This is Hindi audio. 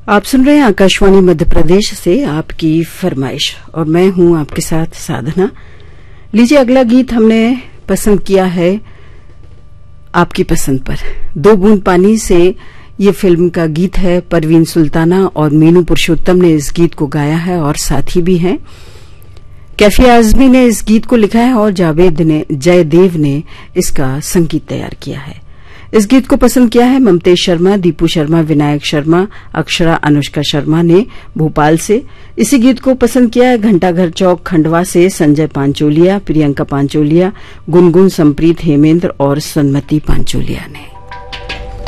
आप सुन रहे हैं आकाशवाणी मध्य प्रदेश से आपकी फरमाइश और मैं हूं आपके साथ साधना। लीजिए, अगला गीत हमने पसंद किया है आपकी पसंद पर। दो बूंद पानी से ये फिल्म का गीत है। परवीन सुल्ताना और मीनू पुरुषोत्तम ने इस गीत को गाया है और साथी भी हैं। कैफी आजमी ने इस गीत को लिखा है और जावेद ने जयदेव ने इसका संगीत तैयार किया है। इस गीत को पसंद किया है ममतेज शर्मा, दीपू शर्मा, विनायक शर्मा, अक्षरा अनुष्का शर्मा ने भोपाल से। इसी गीत को पसंद किया है घंटाघर चौक खंडवा से संजय पांचोलिया, प्रियंका पांचोलिया, गुनगुन, संप्रीत हेमेंद्र और सन्मति पांचोलिया ने।